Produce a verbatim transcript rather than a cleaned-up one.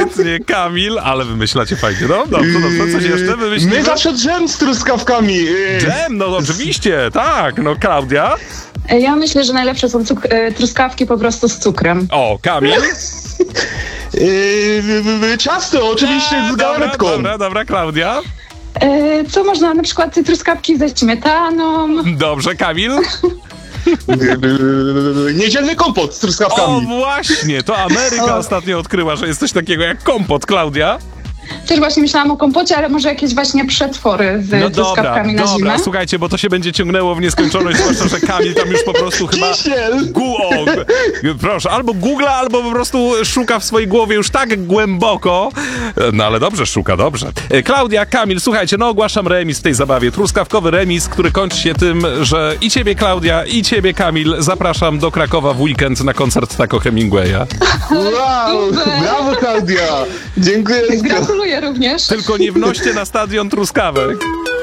Świetnie, Kamil, ale wymyślacie fajnie. No, dobrze, dobrze, coś jeszcze wymyślimy? My zawsze dżem z truskawkami. Dżem, no oczywiście, tak. No, Klaudia? Ja myślę, że najlepsze są cuk- e, truskawki po prostu z cukrem. O, Kamil? Yy, ciasto, oczywiście A, z dobra, galaretką. dobra, dobra, Klaudia? E, co można, na przykład truskawki ze śmietaną. Dobrze, Kamil? Yy, Niedzielny kompot z O, truskawkami. właśnie, to Ameryka ostatnio odkryła, że jest coś takiego jak kompot, Klaudia. Też właśnie myślałam o kompocie, ale może jakieś właśnie przetwory z No dobra, truskawkami na dobra, zimę. słuchajcie, bo to się będzie ciągnęło w nieskończoność, zwłaszcza, że Kamil tam już po prostu chyba... Kisiel. Gu o, proszę, albo googla, albo po prostu szuka w swojej głowie już tak głęboko. No ale dobrze szuka, dobrze. E, Klaudia, Kamil, słuchajcie, no ogłaszam remis w tej zabawie. Truskawkowy remis, który kończy się tym, że i ciebie, Klaudia, i ciebie, Kamil, zapraszam do Krakowa w weekend na koncert Taco Hemingwaya. Wow, Super. brawo Klaudia. Dziękuję. Gratuluję również. Tylko nie wnoście na stadion truskawek.